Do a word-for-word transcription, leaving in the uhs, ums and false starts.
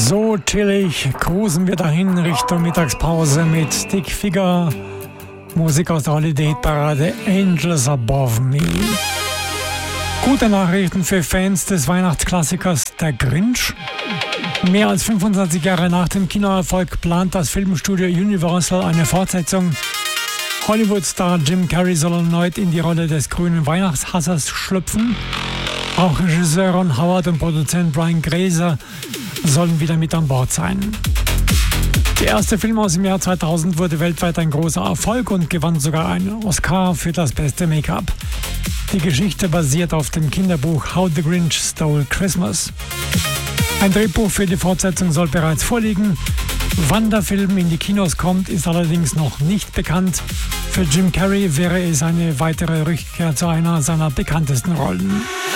So chillig cruisen wir dahin Richtung Mittagspause mit Stick Figure, Musik aus der Holiday-Parade Angels Above Me. Gute Nachrichten für Fans des Weihnachtsklassikers Der Grinch. Mehr als fünfundzwanzig Jahre nach dem Kinoerfolg plant das Filmstudio Universal eine Fortsetzung. Hollywood-Star Jim Carrey soll erneut in die Rolle des grünen Weihnachtshassers schlüpfen. Auch Regisseur Ron Howard und Produzent Brian Grazer sollen wieder mit an Bord sein. Der erste Film aus dem Jahr zweitausend wurde weltweit ein großer Erfolg und gewann sogar einen Oscar für das beste Make-up. Die Geschichte basiert auf dem Kinderbuch How the Grinch Stole Christmas. Ein Drehbuch für die Fortsetzung soll bereits vorliegen. Wann der Film in die Kinos kommt, ist allerdings noch nicht bekannt. Für Jim Carrey wäre es eine weitere Rückkehr zu einer seiner bekanntesten Rollen.